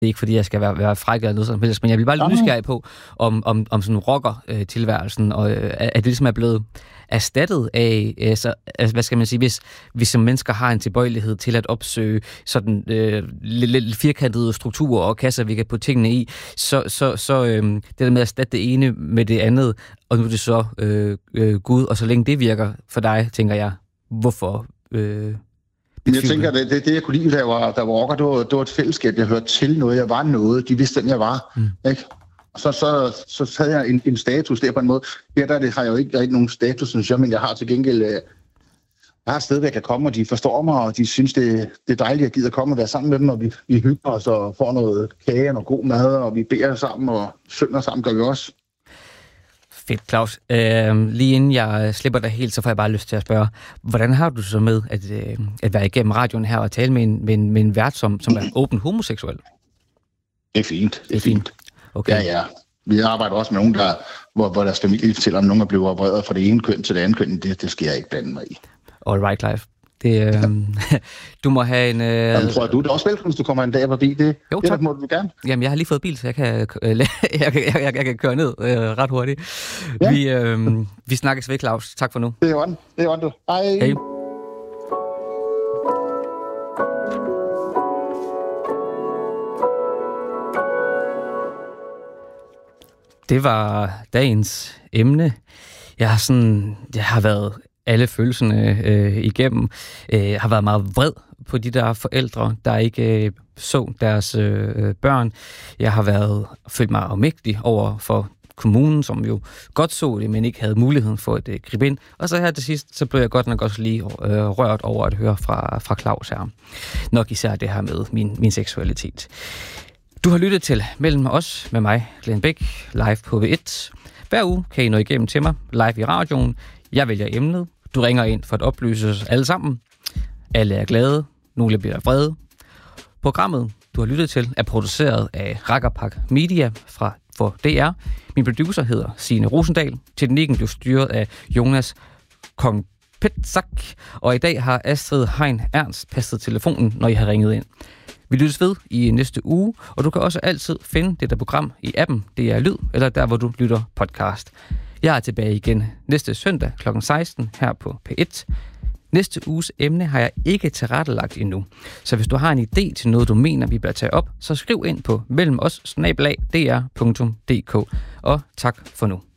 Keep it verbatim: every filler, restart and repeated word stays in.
Det er ikke, fordi jeg skal være, være fræk eller noget som helst, men jeg bliver bare lidt nysgerrig på, om, om, om sådan rocker-tilværelsen, og øh, at det ligesom er blevet erstattet af, altså, altså, hvad skal man sige, hvis vi som mennesker har en tilbøjelighed til at opsøge sådan øh, lidt, lidt firkantede strukturer og kasser, vi kan putte tingene i, så, så, så øh, det der med at erstatte det ene med det andet, og nu er det så øh, øh, Gud, og så længe det virker for dig, tænker jeg, hvorfor... Øh, Men jeg tænker, det, det, det jeg kunne lide, der var, der var rocker, det var, det var et fællesskab, jeg hørte til noget, jeg var noget, de vidste, hvem jeg var, mm. ikke? Og så, så, så havde jeg en, en status der på en måde. Her der det har jeg jo ikke, ikke nogen status, synes jeg, men jeg har til gengæld, jeg har et sted, hvor jeg kan komme, og de forstår mig, og de synes, det, det er dejligt, at jeg gider komme og være sammen med dem, og vi, vi hygger os og får noget kage og noget god mad, og vi beder sammen og synger sammen, gør vi også. Fedt, Claus. Øh, lige inden jeg slipper dig helt, så får jeg bare lyst til at spørge, hvordan har du så med at, øh, at være igennem radioen her og tale med en, med en, med en vært, som, som er åben homoseksuel? Det er fint, det er fint. Okay. Ja, ja. Vi arbejder også med nogen, der, hvor, hvor deres familie fortæller, om nogen er blevet opereret fra det ene køn til det andet køn. Det, det skal jeg ikke blande mig i. All right, Clive. Det, øh, du må have en... Øh, Jamen, tror jeg, du er også velkommen, hvis du kommer en dag forbi det. Jo, tak. Det må du gerne. Jamen, jeg har lige fået bil, så jeg kan, øh, jeg, jeg, jeg, jeg kan køre ned øh, ret hurtigt. Ja. Vi, øh, vi snakkes ved, Claus. Tak for nu. Det er jo det er du. Hej. Hej. Det var dagens emne. Jeg har sådan, jeg har været alle følelserne øh, igennem. Jeg øh, har været meget vred på de der forældre, der ikke øh, så deres øh, børn. Jeg har været følt mig afmægtig over for kommunen, som jo godt så det, men ikke havde muligheden for at øh, gribe ind. Og så her til sidst, så blev jeg godt nok også lige øh, rørt over at høre fra, fra Claus her. Nok især det her med min, min seksualitet. Du har lyttet til Mellem os med mig, Glenn Bæk, live på V et. Hver uge kan I nå igennem til mig, live i radioen. Jeg vælger emnet. Du ringer ind for at oplyse os alle sammen. Alle er glade. Nogle bliver vrede. Programmet, du har lyttet til, er produceret af Rakkerpak Media fra for D R. Min producer hedder Signe Rosendal. Teknikken blev styret af Jonas Kong Petzak. Og i dag har Astrid Hein Ernst passet telefonen, når I har ringet ind. Vi lyttes ved i næste uge, og du kan også altid finde dette program i appen D R Lyd, eller der, hvor du lytter podcast. Jeg er tilbage igen næste søndag klokken seksten her på P et. Næste uges emne har jeg ikke tilrettelagt endnu, så hvis du har en idé til noget, du mener, vi bør tage op, så skriv ind på mellemos bindestreg d r punktum d k. Og tak for nu.